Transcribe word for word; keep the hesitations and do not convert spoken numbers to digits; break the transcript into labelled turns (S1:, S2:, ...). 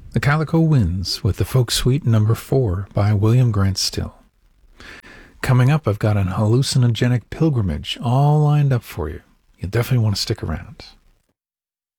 S1: The Calico Winds with the Folk Suite number four by William Grant Still. Coming up, I've got an hallucinogenic pilgrimage all lined up for you. You'll definitely want to stick around.